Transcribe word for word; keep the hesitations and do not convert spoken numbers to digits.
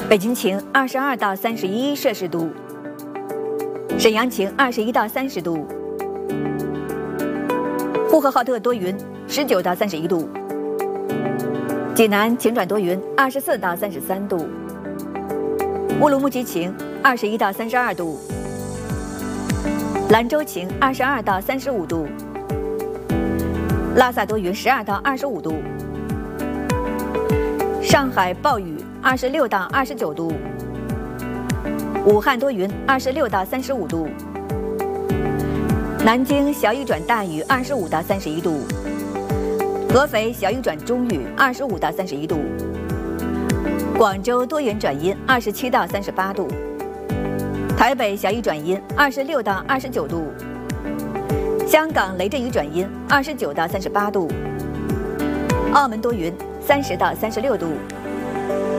北京晴二十二到三十一摄氏度，沈阳晴二十一到三十度，呼和浩特多云十九到三十一度，济南晴转多云二十四到三十三度，乌鲁木齐晴二十一到三十二度，兰州晴二十二到三十五度，拉萨多云十二到二十五度，上海暴雨二十六到二十九度，武汉多云二十六到三十五度，南京小雨转大雨二十五到三十一度，合肥小雨转中雨二十五到三十一度，广州多云转阴二十七到三十八度，台北小雨转阴二十六到二十九度，香港雷阵雨转阴二十九到三十八度，澳门多云三十到三十六度。